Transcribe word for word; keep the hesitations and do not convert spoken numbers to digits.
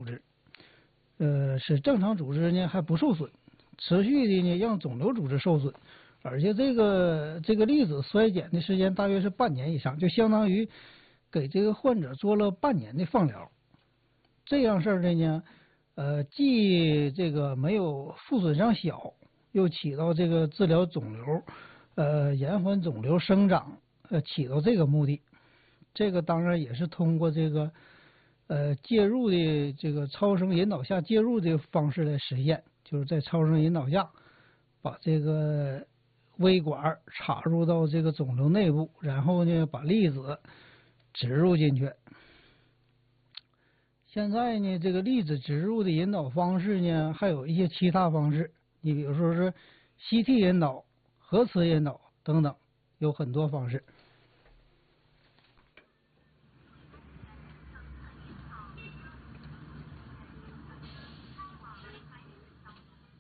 呃，使正常组织呢还不受损，持续的呢让肿瘤组织受损，而且这个这个粒子衰减的时间大约是半年以上，就相当于给这个患者做了半年的放疗。这样事儿的呢，呃，既这个没有副损伤小，又起到这个治疗肿瘤，呃，延缓肿瘤生长，呃，起到这个目的。这个当然也是通过这个。呃，介入的这个超声引导下介入的方式来实现，就是在超声引导下，把这个微管插入到这个肿瘤内部，然后呢，把粒子植入进去。现在呢，这个粒子植入的引导方式呢，还有一些其他方式，你比如说是 C T 引导、核磁引导等等，有很多方式。